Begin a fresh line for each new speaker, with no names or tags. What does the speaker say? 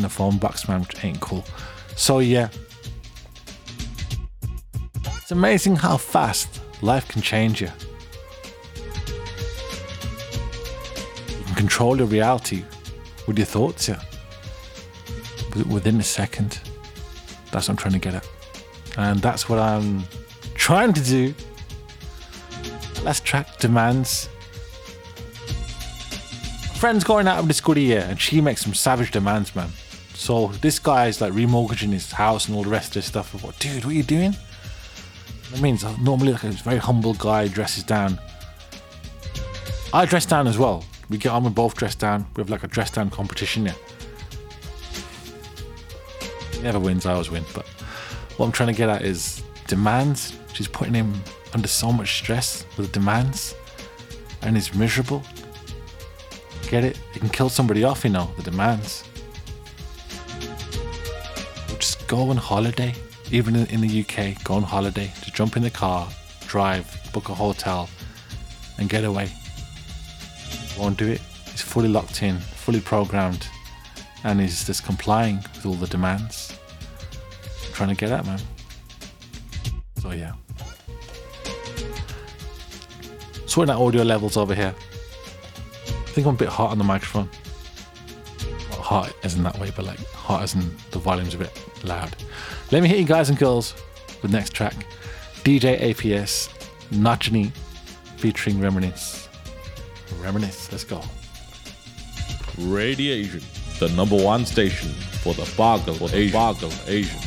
the phone box, man, which ain't cool. So yeah, it's amazing how fast life can change you. You can control your reality with your thoughts, yeah. Within a second. That's what I'm trying to get at. And that's what I'm trying to do. Last track, Demands. Friend's going out of this goodie here, and she makes some savage demands, man. So this guy's like remortgaging his house and all the rest of this stuff. I thought, dude, what are you doing? That means normally like a very humble guy dresses down. I dress down as well. We get on with both dress down. We have like a dress down competition here. He never wins, I always win. But what I'm trying to get at is demands. She's putting him under so much stress with demands, and he's miserable. Get it? It can kill somebody off, you know, the demands. Just go on holiday, even in the UK, go on holiday, just jump in the car, drive, book a hotel, and get away. Won't do it. He's fully locked in, fully programmed, and he's just complying with all the demands. I'm trying to get at, man. So yeah. Sorting out audio levels over here. I think I'm a bit hot on the microphone. Not hot as in that way, but like hot as in the volume's a bit loud. Let me hit you guys and girls with next track. DJ APS, Nachni, featuring Reminisce. Reminisce, let's go.
Radiation, the #1 station for the Boggle Asian.